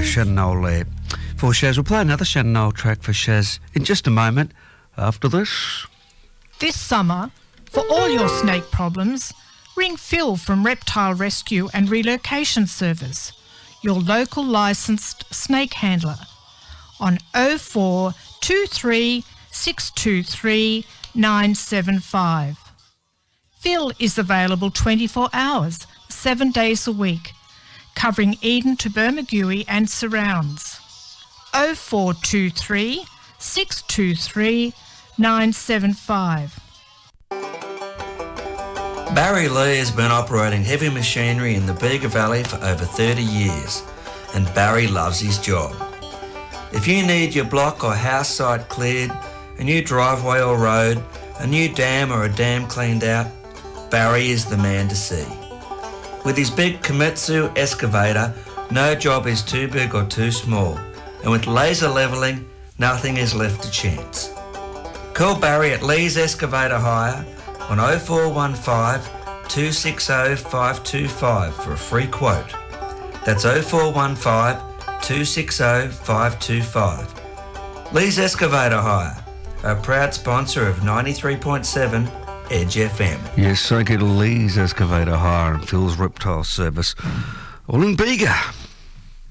Shannon Noel there. For Shaz, we'll play another Shannon Noel track for Shaz in just a moment after this. This summer, for all your snake problems, ring Phil from Reptile Rescue and Relocation Service, your local licensed snake handler, on 0423 623 975. Phil is available 24 hours, 7 days a week, covering Eden to Bermagui and surrounds. 0423 623 975. Barry Lee has been operating heavy machinery in the Bega Valley for over 30 years, and Barry loves his job. If you need your block or house site cleared, a new driveway or road, a new dam or a dam cleaned out, Barry is the man to see. With his big Komatsu excavator, no job is too big or too small, and with laser levelling, nothing is left to chance. Call Barry at Lee's Excavator Hire on 0415 260 525 for a free quote. That's 0415 260 525. Lee's Excavator Hire, a proud sponsor of 93.7 Edge FM. Yes, thank you to Lee's Excavator Hire and Phil's Reptile Service, all in Bega.